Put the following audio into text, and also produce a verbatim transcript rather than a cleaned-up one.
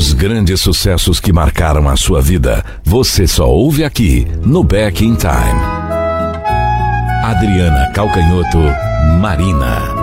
Os grandes sucessos que marcaram a sua vida, você só ouve aqui no Back in Time. Adriana Calcanhoto, Marina.